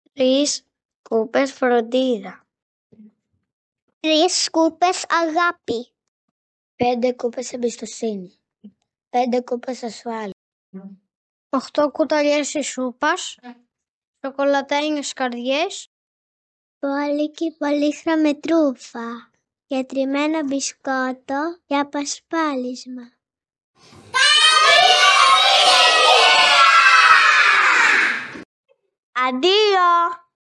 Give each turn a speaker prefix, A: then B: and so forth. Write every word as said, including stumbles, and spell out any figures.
A: Τρεις σκούπες φροντίδα.
B: Τρεις σκούπες αγάπη.
A: Πέντε κούπες εμπιστοσύνη. Πέντε κούπες ασφάλεια. Οχτώ κουταλιές της σούπας. Σοκολατένιες καρδιές.
B: Μπόλικη πολύχρωμη τρούφα. Και τριμμένο μπισκότο για πασπάλισμα. Αντίο!